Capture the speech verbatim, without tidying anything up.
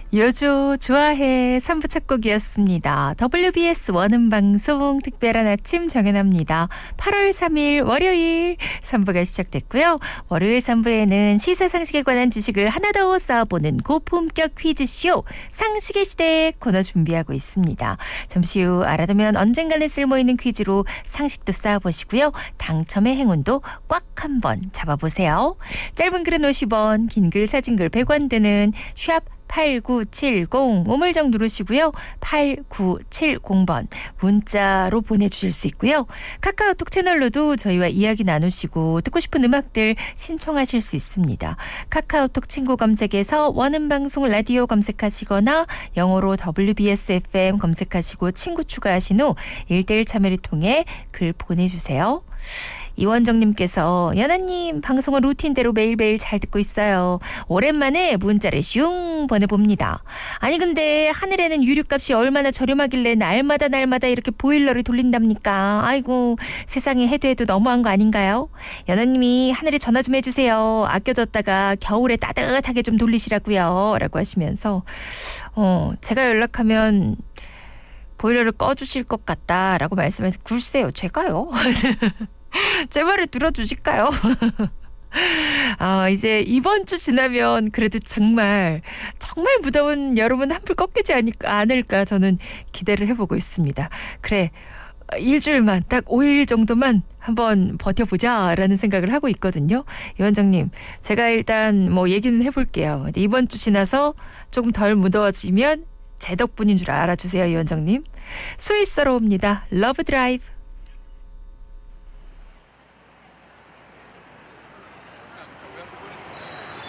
요조 좋아해 삼 부 첫 곡이었습니다. 더블유비에스 원음방송 특별한 아침 정연합니다. 팔월 삼일 월요일 삼 부가 시작됐고요. 월요일 삼 부에는 시사상식에 관한 지식을 하나 더 쌓아보는 고품격 퀴즈쇼 상식의 시대 코너 준비하고 있습니다. 잠시 후 알아두면 언젠가는 쓸모있는 퀴즈로 상식도 쌓아보시고요. 당첨의 행운도 꽉 한번 잡아보세요. 짧은 글은 오십 원, 긴 글 사진글 백 원 드는 샵 팔구칠공 우물정 누르시고요. 팔구칠공 번 문자로 보내주실 수 있고요. 카카오톡 채널로도 저희와 이야기 나누시고 듣고 싶은 음악들 신청하실 수 있습니다. 카카오톡 친구 검색에서 원음방송 라디오 검색하시거나 영어로 더블유비에스 에프엠 검색하시고 친구 추가하신 후 일 대일 참여를 통해 글 보내주세요. 이원정님께서 연아님 방송은 루틴대로 매일매일 잘 듣고 있어요. 오랜만에 문자를 슝 보내봅니다. 아니 근데 하늘에는 유류값이 얼마나 저렴하길래 날마다 날마다 이렇게 보일러를 돌린답니까? 아이고 세상에 해도 해도 너무한 거 아닌가요? 연아님이 하늘에 전화 좀 해주세요. 아껴뒀다가 겨울에 따뜻하게 좀 돌리시라고요. 라고 하시면서 어 제가 연락하면 보일러를 꺼주실 것 같다라고 말씀해서 글쎄요 제가요? 제 말을 들어주실까요? 아, 이제 이번 주 지나면 그래도 정말 정말 무더운 여름은 한풀 꺾이지 않을까 저는 기대를 해보고 있습니다. 그래 일주일만 딱 오 일 정도만 한번 버텨보자라는 생각을 하고 있거든요. 이 원장님 제가 일단 뭐 얘기는 해볼게요. 이번 주 지나서 조금 덜 무더워지면 제 덕분인 줄 알아주세요. 이 원장님. 스위스로 옵니다. 러브 드라이브.